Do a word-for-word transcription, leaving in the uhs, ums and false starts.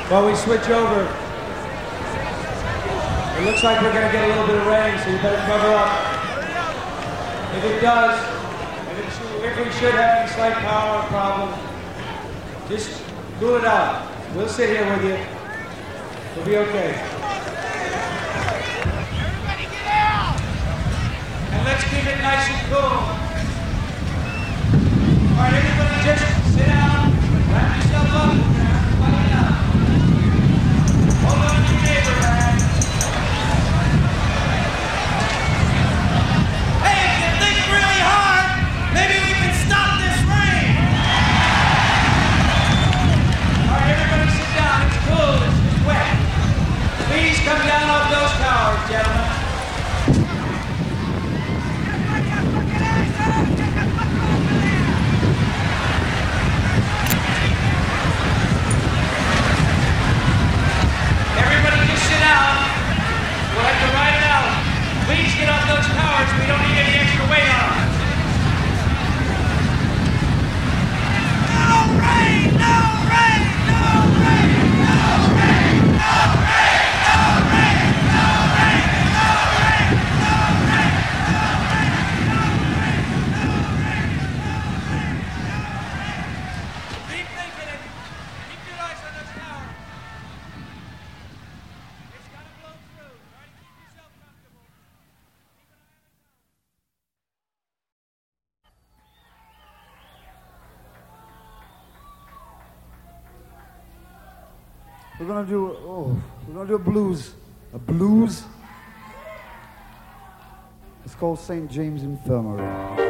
While we switch over, it looks like we're going to get a little bit of rain, so you better cover up. If it does, if, it should, if we should have any slight power problem, just cool it out. We'll sit here with you. We'll be okay. Everybody get out! And let's keep it nice and cool. All right, everybody just sit down, wrap yourself up, everybody down. Hold on to your neighbor, man. Hey, if you think really hard, maybe we can stop this rain! All right, everybody sit down. It's cool. It's just wet. Please come down off those towers, gentlemen. Everybody just sit down. We'll have to ride it out. Please get off those towers. We don't need any extra weight on them. No rain! No rain! No rain! No rain! No rain! No rain! No rain! No rain! No rain! No rain! No rain! No rain! No rain! Keep thinking it. Keep your eyes on those towers. It's gotta blow through. Try to keep yourself comfortable. Keep an eye on the towers. We're gonna do oh, we're gonna do a blues, a blues. It's called Saint James Infirmary.